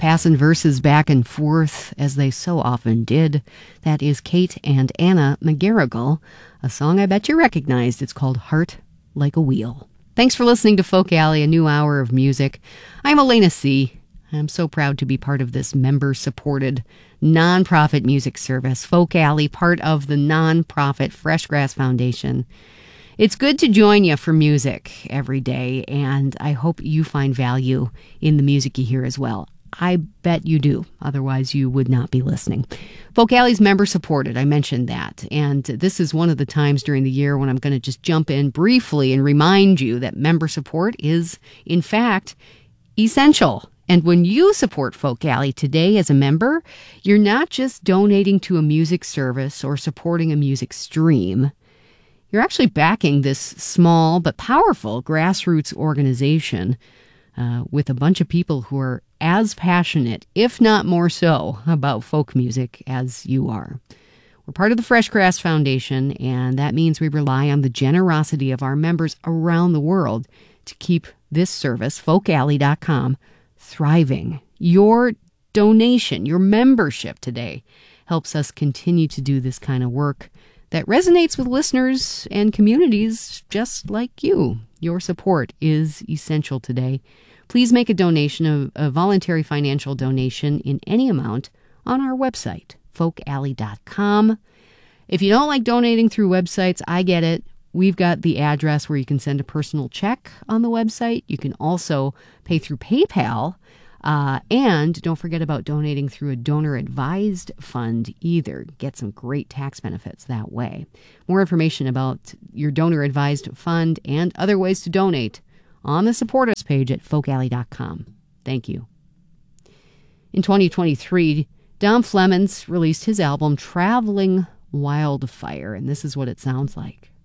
passing verses back and forth as they so often did. That is Kate and Anna McGarrigle, a song I bet you recognized. It's called Heart Like a Wheel. Thanks for listening to Folk Alley, a new hour of music. I'm Elena C. I'm so proud to be part of this member-supported nonprofit music service, Folk Alley, part of the nonprofit Freshgrass Foundation. It's good to join you for music every day, and I hope you find value in the music you hear as well. I bet you do. Otherwise, you would not be listening. Folk Alley's member-supported. I mentioned that. And this is one of the times during the year when I'm going to just jump in briefly and remind you that member support is, in fact, essential. And when you support Folk Alley today as a member, you're not just donating to a music service or supporting a music stream. You're actually backing this small but powerful grassroots organization with a bunch of people who are as passionate, if not more so, about folk music as you are. We're part of the Freshgrass Foundation, and that means we rely on the generosity of our members around the world to keep this service, folkalley.com, thriving. Your donation, your membership today, helps us continue to do this kind of work that resonates with listeners and communities just like you. Your support is essential today. Please make a donation, a voluntary financial donation in any amount on our website, folkalley.com. If you don't like donating through websites, I get it. We've got the address where you can send a personal check on the website. You can also pay through PayPal. And don't forget about donating through a donor-advised fund either. Get some great tax benefits that way. More information about your donor-advised fund and other ways to donate on the Support Us page at folkalley.com. Thank you. In 2023, Dom Flemons released his album Traveling Wildfire, and this is what it sounds like.